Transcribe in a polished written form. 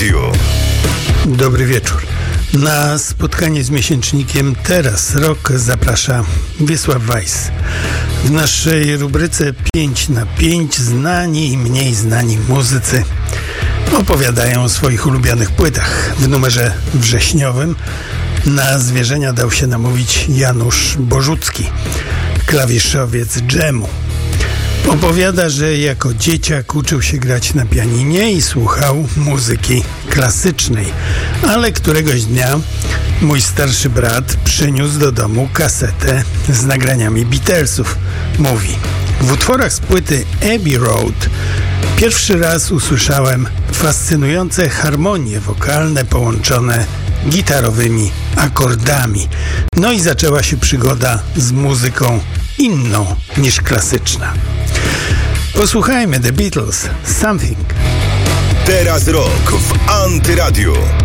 Antyradiu. Dobry wieczór. Na spotkanie z miesięcznikiem Teraz Rock zaprasza Wiesław Weiss. W naszej rubryce 5 na 5 znani i mniej znani muzycy opowiadają o swoich ulubionych płytach. W numerze wrześniowym na zwierzenia dał się namówić Janusz Bożucki, klawiszowiec dżemu. Opowiada, że jako dzieciak uczył się grać na pianinie i słuchał muzyki klasycznej, ale któregoś dnia mój starszy brat przyniósł do domu kasetę z nagraniami Beatlesów. Mówi: w utworach z płyty Abbey Road pierwszy raz usłyszałem fascynujące harmonie wokalne połączone gitarowymi akordami. No i zaczęła się przygoda z muzyką inną niż klasyczna. Posłuchajmy The Beatles, Something. Teraz Rock w Antyradiu.